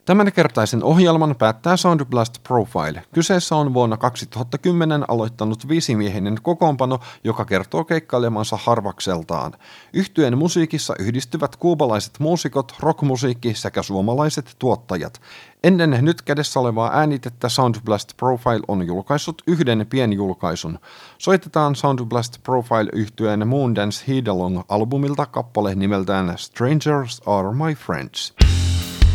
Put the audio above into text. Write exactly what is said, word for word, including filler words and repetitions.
Tämänkertaisen ohjelman päättää Sound Blast Profile. Kyseessä on vuonna kaksituhattakymmenen aloittanut viisimiehinen kokoonpano, joka kertoo keikkailemansa harvakseltaan. Yhtyeen musiikissa yhdistyvät kuubalaiset muusikot, rockmusiikki sekä suomalaiset tuottajat. Ennen nyt kädessä olevaa äänitettä Sound Blast Profile on julkaissut yhden pienjulkaisun. Soitetaan Sound Blast Profile yhtyeen Moondance Headalong albumilta kappale nimeltään Strangers Are My Friends.